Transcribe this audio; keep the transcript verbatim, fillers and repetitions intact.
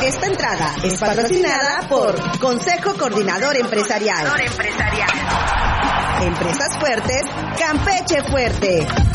Esta entrada es patrocinada por Consejo Coordinador Empresarial. Empresarial. Empresas fuertes, Campeche fuerte.